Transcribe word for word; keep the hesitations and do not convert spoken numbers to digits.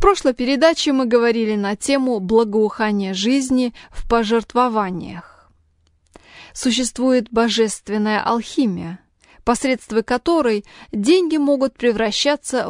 прошлой передаче мы говорили на тему благоухания жизни в пожертвованиях. Существует божественная алхимия, посредством которой деньги могут превращаться